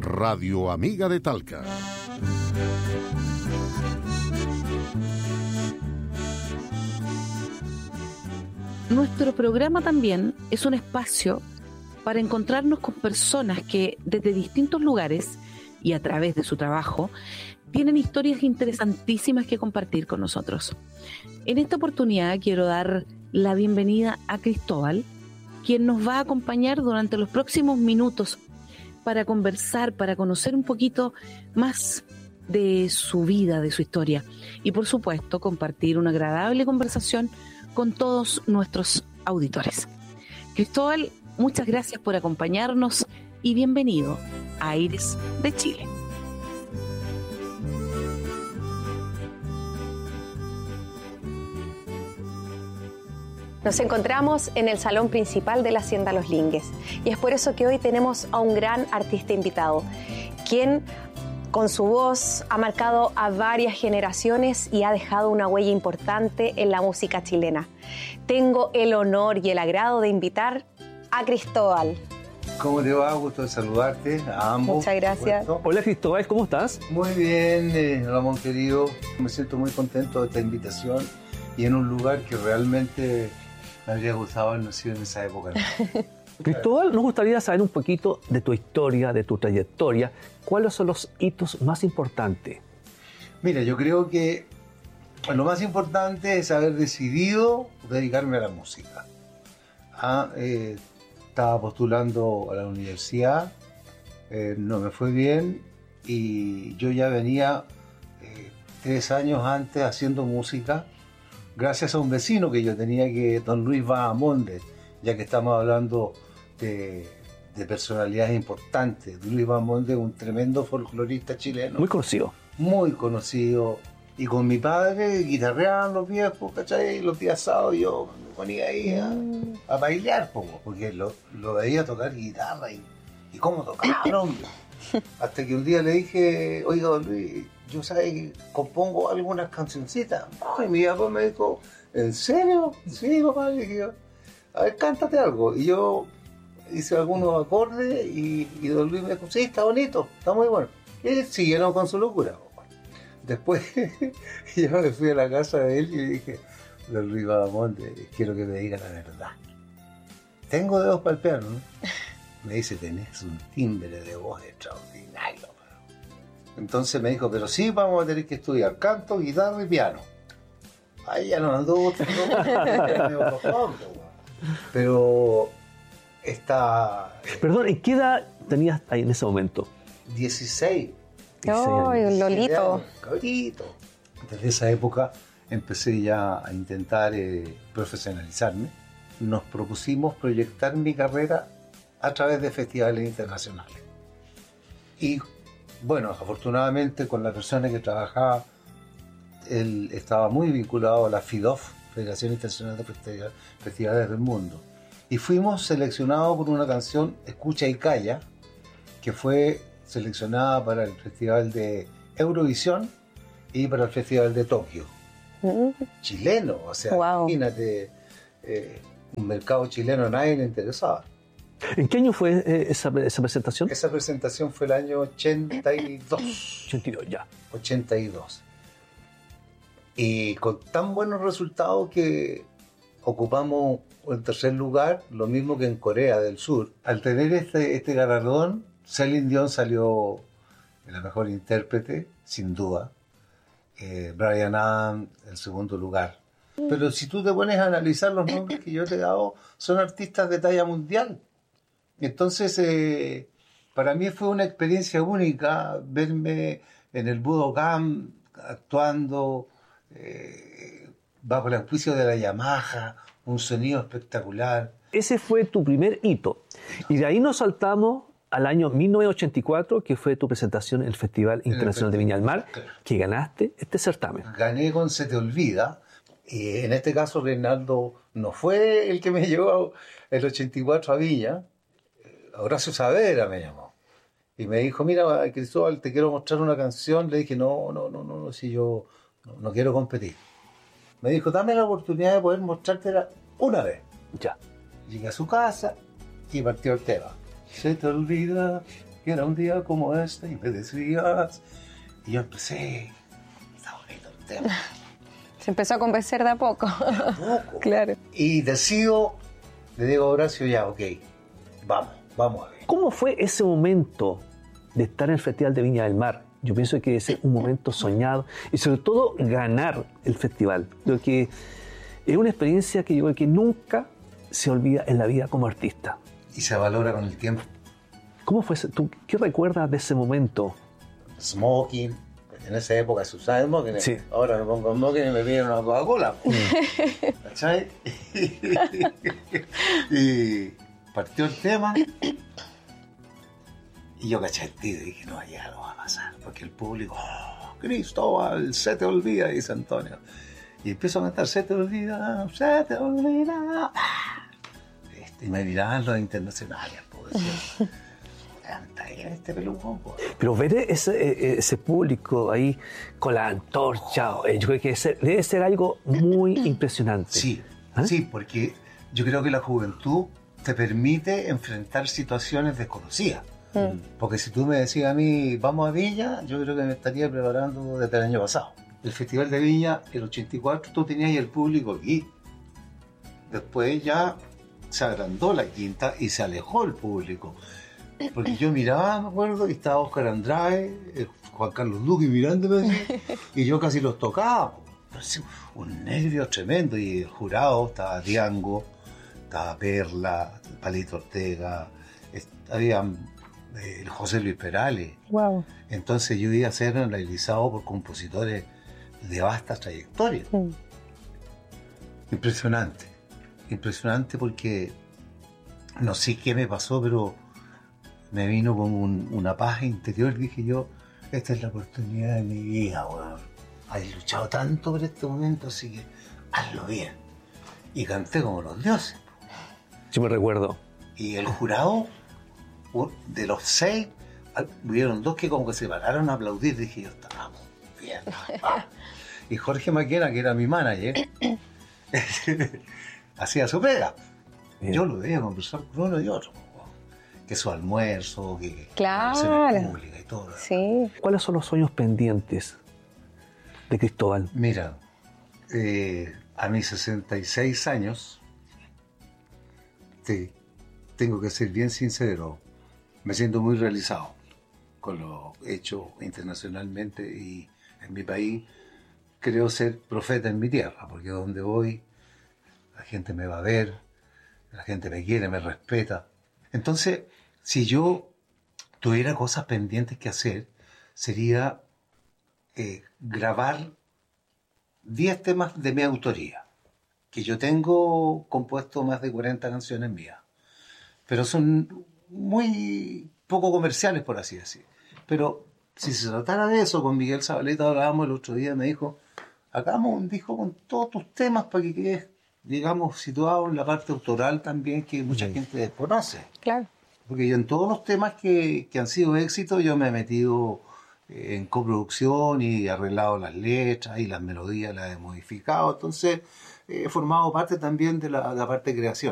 Radio Amiga de Talca. Nuestro programa también es un espacio para encontrarnos con personas que desde distintos lugares y a través de su trabajo tienen historias interesantísimas que compartir con nosotros. En esta oportunidad quiero dar la bienvenida a Cristóbal, quien nos va a acompañar durante los próximos minutos para conversar, para conocer un poquito más de su vida, de su historia y por supuesto compartir una agradable conversación con todos nuestros auditores. Cristóbal, muchas gracias por acompañarnos y bienvenido a Aires de Chile. Nos encontramos en el salón principal de la Hacienda Los Lingues y es por eso que hoy tenemos a un gran artista invitado, quien con su voz ha marcado a varias generaciones y ha dejado una huella importante en la música chilena. Tengo el honor y el agrado de invitar a Cristóbal. ¿Cómo te va? Gusto de saludarte a ambos. Muchas gracias. Hola Cristóbal, ¿cómo estás? Muy bien, Ramón querido. Me siento muy contento de esta invitación y en un lugar que realmente me habría gustado haber nacido en esa época, ¿no? Cristóbal, nos gustaría saber un poquito de tu historia, de tu trayectoria. ¿Cuáles son los hitos más importantes? Mira, yo creo que lo más importante es haber decidido dedicarme a la música. Estaba postulando a la universidad, no me fue bien y yo ya venía 3 años antes haciendo música gracias a un vecino que yo tenía, que don Luis Bahamonde, ya que estamos hablando de personalidades importantes. Luis Bahamonde, un tremendo folclorista chileno. Muy conocido. Muy conocido. Y con mi padre guitarreaban los viejos, ¿cachai? Los días sábados yo me ponía ahí a bailar, porque lo veía tocar guitarra y cómo tocaba, hombre. Hasta que un día le dije, oiga, don Luis, yo sabe que compongo algunas cancioncitas. Y mi papá me dijo, ¿en serio? Sí, papá, le dije, a ver, cántate algo. Y yo hice algunos acordes y don Luis me dijo, sí, está bonito, está muy bueno. Y siguieron con su locura. Después yo me fui a la casa de él y le dije, don Luis Bahamonde, quiero que me diga la verdad. Tengo dedos para el piano, ¿no? Me dice, tenés un timbre de voz extraordinario. Entonces me dijo, pero sí, vamos a tener que estudiar canto, guitarra y piano. Ahí ya nos anduvo pero Perdón, ¿en qué edad tenías ahí en ese momento? 16. ¡Ay, un lolito! Cabrito. Desde esa época empecé ya a intentar profesionalizarme. Nos propusimos proyectar mi carrera a través de festivales internacionales. Y bueno, afortunadamente con la persona que trabajaba, él estaba muy vinculado a la FIDOF, Federación Internacional de Festivales del Mundo. Y fuimos seleccionados por una canción, Escucha y Calla, que fue seleccionada para el Festival de Eurovisión y para el Festival de Tokio. Chileno, o sea, wow. Imagínate, un mercado chileno, nadie le interesaba. ¿En qué año fue esa presentación? Esa presentación fue el año 82. 82, ya. 82. Y con tan buenos resultados que ocupamos el 3er lugar, lo mismo que en Corea del Sur. Al tener este galardón, Celine Dion salió la mejor intérprete, sin duda. Bryan Adams, el 2º lugar. Pero si tú te pones a analizar los nombres que yo te he dado, son artistas de talla mundial. Entonces, para mí fue una experiencia única verme en el Budokan actuando bajo el auspicio de la Yamaha, un sonido espectacular. Ese fue tu primer hito. Y de ahí nos saltamos al año 1984, que fue tu presentación en el Festival Internacional de Viña del Mar, que ganaste este certamen. Gané con Se Te Olvida. Y en este caso, Reinaldo no fue el que me llevó el 84 a Viña. Horacio Saavedra me llamó. Y me dijo, mira, Cristóbal, te quiero mostrar una canción. Le dije, no, si yo no quiero competir. Me dijo, dame la oportunidad de poder mostrártela una vez. Ya. Llegué a su casa y partió el tema. Se te olvida que era un día como este, y me decías, y yo empecé, está bonito el tema. Se empezó a convencer de a poco. Poco. Claro. Y decido, le digo a Horacio, ya, ok, vamos a ver. ¿Cómo fue ese momento de estar en el Festival de Viña del Mar? Yo pienso que ese es un momento soñado y sobre todo ganar el festival. Creo que es una experiencia que yo creo que nunca se olvida en la vida como artista. Y se valora con el tiempo. ¿Cómo fue ese? ¿Tú qué recuerdas de ese momento? Smoking, en esa época se usaba smoking. Sí. Ahora me pongo smoking y me piden una Coca-Cola. ¿Cachai? Y partió el tema. Y yo caché el tiro y dije, no, ya no va a pasar. Porque el público, Cristóbal, se te olvida, dice Antonio. Y empiezo a cantar, se te olvida. Y me miraban los internacionales, pues decía, canta ahí en este pelucón, pues. Pero ver ese público ahí con la antorcha, yo creo que debe ser algo muy impresionante. Sí, ¿Ah? sí, porque yo creo que la juventud te permite enfrentar situaciones desconocidas. Porque si tú me decías a mí, vamos a Viña, yo creo que me estaría preparando desde el año pasado. El Festival de Viña, el 84, tú tenías el público aquí. Después ya se agrandó la quinta y se alejó el público. Porque yo miraba, me acuerdo, y estaba Óscar Andrade, Juan Carlos Duque mirándome así, y yo casi los tocaba. Entonces, un nervio tremendo. Y el jurado estaba Diango, estaba Perla, Palito Ortega, había el José Luis Perales. Wow. Entonces yo iba a ser analizado por compositores de vasta trayectoria. Impresionante. Impresionante porque no sé qué me pasó, pero me vino como una paz interior. Dije yo, esta es la oportunidad de mi vida, weón. Has luchado tanto por este momento, así que hazlo bien. Y canté como los dioses. Yo me recuerdo. Y el jurado, de los 6, hubieron 2 que como que se pararon a aplaudir. Dije yo, estábamos bien. Y Jorge Maquena, que era mi manager, hacía su pega. Bien. Yo lo veía conversar con uno y otro. Que su almuerzo, que Claro. relaciones públicas y todo. Sí. ¿Cuáles son los sueños pendientes de Cristóbal? Mira, a mis 66 años, tengo que ser bien sincero, me siento muy realizado con lo hecho internacionalmente y en mi país. Creo ser profeta en mi tierra, porque donde voy la gente me va a ver, la gente me quiere, me respeta. Entonces, si yo tuviera cosas pendientes que hacer, sería grabar 10 temas de mi autoría, que yo tengo compuesto más de 40 canciones mías, pero son muy poco comerciales, por así decir. Pero si se tratara de eso, con Miguel Zabaleta hablábamos el otro día, me dijo, hagamos un disco con todos tus temas para que quedes, digamos, situado en la parte autoral también, que mucha gente desconoce. Claro. Porque yo en todos los temas que han sido éxitos, yo me he metido en coproducción y he arreglado las letras y las melodías las he modificado. Entonces, he formado parte también de la parte de creación.